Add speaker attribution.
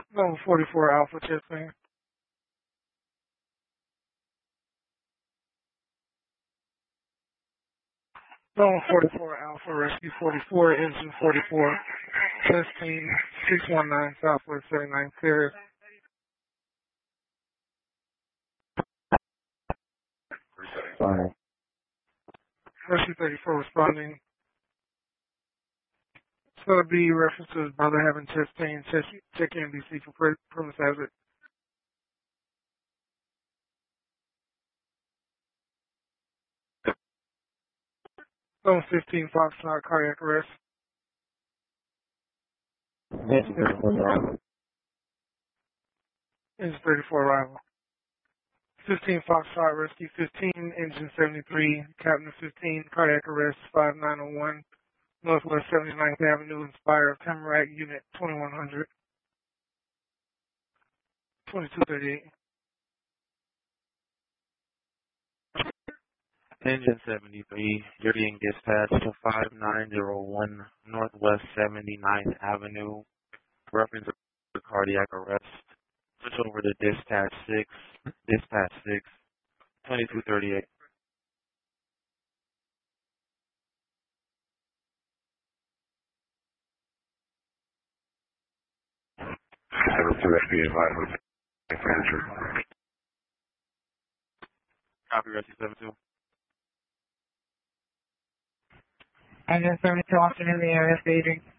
Speaker 1: Level 44 Alpha Tiffany. Level 44 Alpha Rescue 44, Engine 44, testing 619 Southwest 79 clear.
Speaker 2: Fine.
Speaker 1: Rescue 34 responding. So B references brother having chest pain, check NBC for premise hazard. Zone 15 Foxtrot cardiac arrest.
Speaker 2: Engine 34 arrival.
Speaker 1: Engine 34 arrival. 15 Foxtrot rescue 15, engine 73, captain 15, cardiac arrest 5901, Northwest 79th Avenue, Inspire of Tamarack, unit 2100, 2238.
Speaker 3: Engine 73, you're being dispatched to 5901 Northwest 79th Avenue. Reference to cardiac arrest. Switch over to dispatch 2238.
Speaker 4: Rescue advisor.
Speaker 3: Copy, Rescue 72.
Speaker 5: Engine 72, afternoon, the area staging.